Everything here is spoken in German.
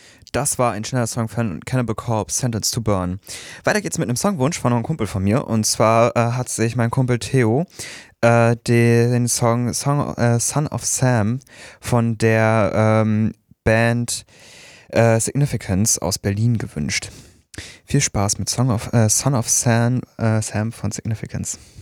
Das war ein schneller Song von Cannibal Corpse, Sentence to Burn. Weiter geht's mit einem Songwunsch von einem Kumpel von mir. Und zwar hat sich mein Kumpel Theo den Song Son of Sam von der Band Significance aus Berlin gewünscht. Viel Spaß mit Son of Sam von Significance.